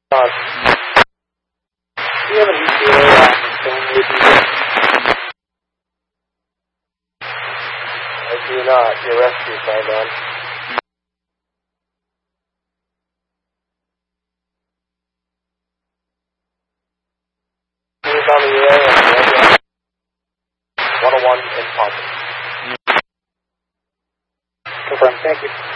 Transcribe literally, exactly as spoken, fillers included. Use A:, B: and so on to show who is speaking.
A: Uh, do you have an E T A on phone with you? I do not. Your rescue signed on. He is on the air and one oh one in positive. Confirm. Thank you.